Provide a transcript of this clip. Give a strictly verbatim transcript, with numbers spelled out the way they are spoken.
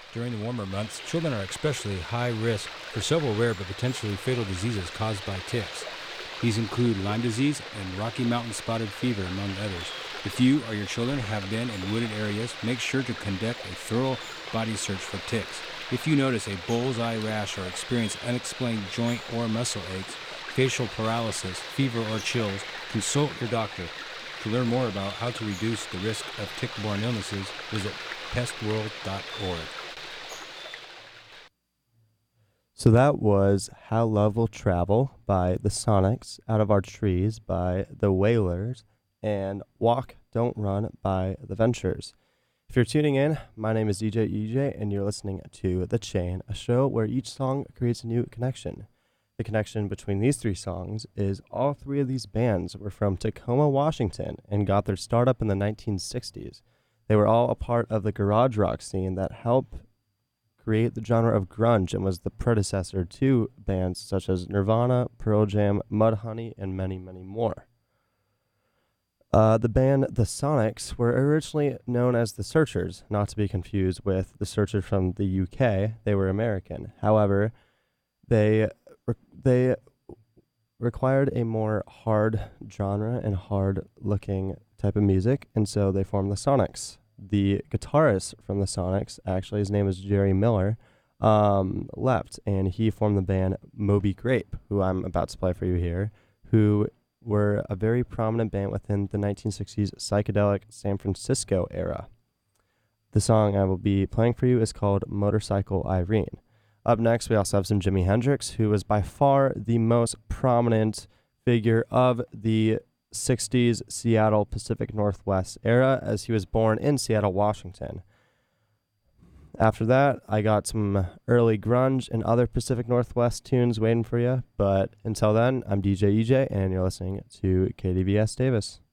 During the warmer months, children are especially high risk for several rare but potentially fatal diseases caused by ticks. These include Lyme disease and Rocky Mountain spotted fever, among others. If you or your children have been in wooded areas, make sure to conduct a thorough body search for ticks. If you notice a bullseye rash or experience unexplained joint or muscle aches, facial paralysis, fever, or chills, consult your doctor. To learn more about how to reduce the risk of tick-borne illnesses, visit pest world dot org. So that was How Love Will Travel by the Sonics, Out of Our Trees by the Wailers, and Walk, Don't Run by the Ventures. If you're tuning in, my name is D J E J, and you're listening to The Chain, a show where each song creates a new connection. The connection between these three songs is all three of these bands were from Tacoma, Washington, and got their start up in the nineteen sixties. They were all a part of the garage rock scene that helped create the genre of grunge and was the predecessor to bands such as Nirvana, Pearl Jam, Mudhoney, and many, many more. Uh, the band The Sonics were originally known as The Searchers, not to be confused with The Searchers from the U K. They were American. However, they re- they required a more hard genre and hard-looking type of music, and so they formed The Sonics. The guitarist from the Sonics, actually, his name is Jerry Miller, um, left, and he formed the band Moby Grape, who I'm about to play for you here, who were a very prominent band within the nineteen sixties psychedelic San Francisco era. The song I will be playing for you is called Motorcycle Irene. Up next, we also have some Jimi Hendrix, who was by far the most prominent figure of the sixties Seattle Pacific Northwest era, as he was born in Seattle, Washington. After that, I got some early grunge and other Pacific Northwest tunes waiting for you, but until then, I'm D J E J, and you're listening to K D V S Davis.